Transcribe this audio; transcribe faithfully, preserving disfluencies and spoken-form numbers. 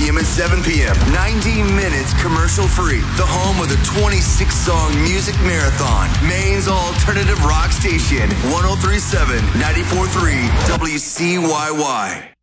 p.m. and seven p.m. ninety minutes commercial-free. The home of the twenty-six song music marathon. Maine's alternative rock station. one oh three point seven, ninety-four point three W C Y Y.